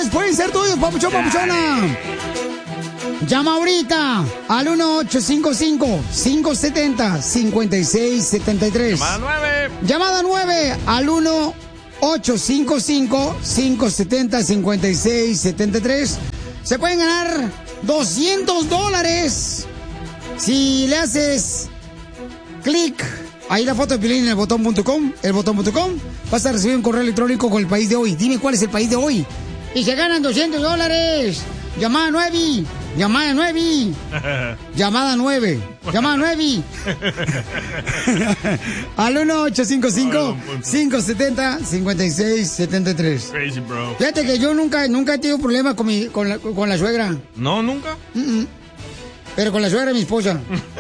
dólares pueden ser tuyos, papuchón, papuchona. Llama ahorita al 1-855-570-5673. Llamada 9. Llamada 9 al 1-855-570-5673. Se pueden ganar $200 si le haces clic ahí la foto de Piolín en el botón.com, vas a recibir un correo electrónico con el país de hoy. Dime cuál es el país de hoy. Y se ganan $200. Llamada 9. Llamada 9. Llamada 9. Llamada 9. Al 1-855-570-5673. Crazy, bro. Fíjate que yo nunca he tenido problemas con la suegra. ¿No, nunca? Pero con la suegra de mi esposa.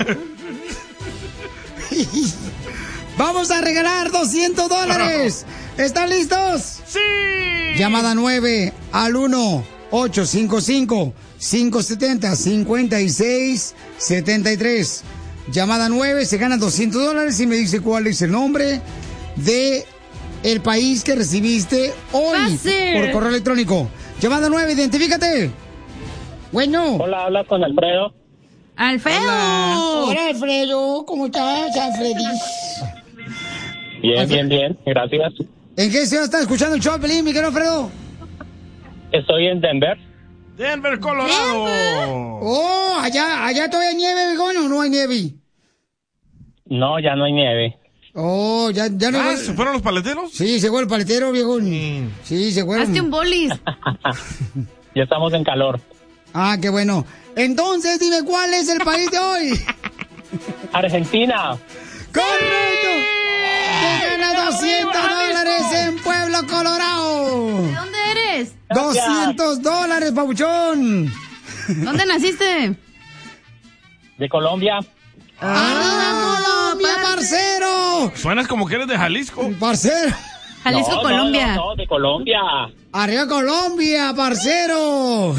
Vamos a regalar $200. ¿Están listos? ¡Sí! Llamada 9 al 1-855-570-5673. Llamada 9, se ganan $200 y me dice cuál es el nombre de el país que recibiste hoy por correo electrónico. Llamada 9, identifícate. Bueno. Hola, habla con Alfredo. ¡Alfredo! Hola, Alfredo. ¿Cómo estás, Alfredis? Bien, gracias. ¿En qué ciudad estás escuchando el show, Pelín, mi querido Alfredo? Estoy en Denver. Denver, Colorado. Oh, allá todavía hay nieve, viejón, ¿o no hay nieve? No, ya no hay nieve. Oh, ya no. ¿Se fueron los paleteros? Sí, se fue el paletero, viejón. Sí, se fueron. Hazte un bolis. Ya estamos en calor. Ah, qué bueno. Entonces, dime, ¿cuál es el país de hoy? Argentina. ¡Correcto! ¡Te gana $200 en Pueblo, Colorado! ¿De dónde eres? $200, papuchón. ¿Dónde naciste? De Colombia. ¡Arriba Colombia, parcero! Suenas como que eres de Jalisco. Parcero. Jalisco, Colombia. No, de Colombia. ¡Arriba Colombia, parcero!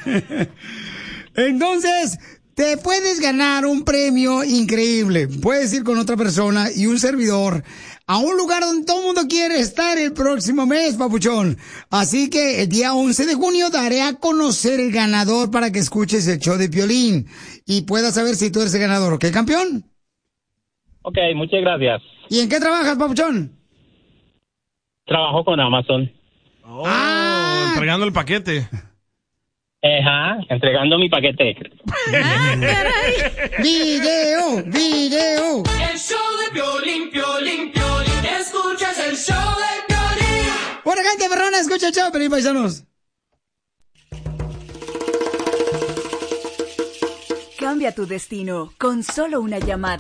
Entonces, te puedes ganar un premio increíble. Puedes ir con otra persona y un servidor a un lugar donde todo el mundo quiere estar el próximo mes, papuchón. Así que el día 11 de junio daré a conocer el ganador para que escuches el show de Piolín y puedas saber si tú eres el ganador, ¿ok, campeón? Ok, muchas gracias. ¿Y en qué trabajas, papuchón? Trabajo con Amazon. Entregando el paquete. Ajá, entregando mi paquete. ¡Video! El show de Piolín, Piolín, Piolín. Escuchas el show de Piolín. Buena gente, perrona, escucha el show, Piolín, paisanos. Cambia tu destino con solo una llamada.